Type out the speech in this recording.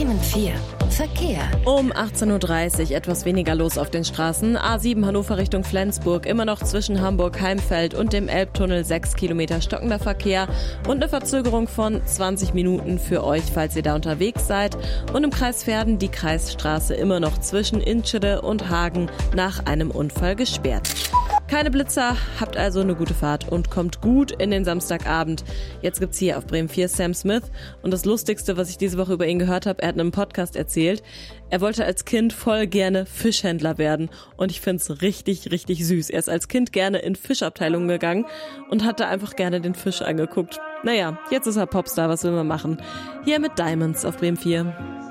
Bremen 4. Verkehr. Um 18.30 Uhr etwas weniger los auf den Straßen. A7 Hannover Richtung Flensburg, immer noch zwischen Hamburg-Heimfeld und dem Elbtunnel 6 Kilometer stockender Verkehr und eine Verzögerung von 20 Minuten für euch, falls ihr da unterwegs seid. Und im Kreis Verden die Kreisstraße immer noch zwischen Inschede und Hagen nach einem Unfall gesperrt. Keine Blitzer, habt also eine gute Fahrt und kommt gut in den Samstagabend. Jetzt gibt's hier auf Bremen 4 Sam Smith und das Lustigste, was ich diese Woche über ihn gehört habe, er hat in einem Podcast erzählt, er wollte als Kind voll gerne Fischhändler werden und ich find's richtig, richtig süß. Er ist als Kind gerne in Fischabteilungen gegangen und hat da einfach gerne den Fisch angeguckt. Naja, jetzt ist er Popstar, was will man machen? Hier mit Diamonds auf Bremen 4.